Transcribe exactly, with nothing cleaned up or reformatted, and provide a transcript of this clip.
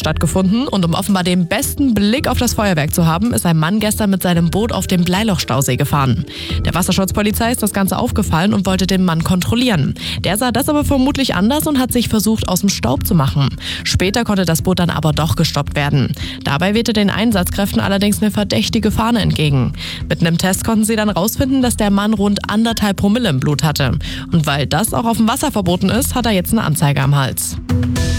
stattgefunden und um offenbar den besten Blick auf das Feuerwerk zu haben, ist ein Mann gestern mit seinem Boot auf dem Bleilochstausee gefahren. Der Wasserschutzpolizei ist das Ganze aufgefallen und wollte den Mann kontrollieren. Der sah das aber vermutlich anders und hat sich versucht, aus dem Staub zu machen. Später konnte das Boot dann aber doch gestoppt werden. Dabei wehte den Einsatzkräften allerdings eine verdächtige Fahne entgegen. Mit einem Test konnten sie dann rausfinden, dass der Mann rund anderthalb Promille im Blut hatte. Und weil das auch auf dem Wasser verboten ist, hat er jetzt eine Anzeige am Hals.